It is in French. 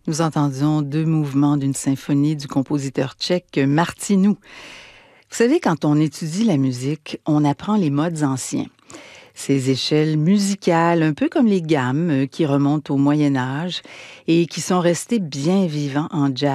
Nous entendions deux mouvements d'une symphonie du compositeur tchèque Martinu. Vous savez, quand on étudie la musique, on apprend les modes anciens. Ces échelles musicales, un peu comme les gammes qui remontent au Moyen Âge et qui sont restées bien vivants en jazz.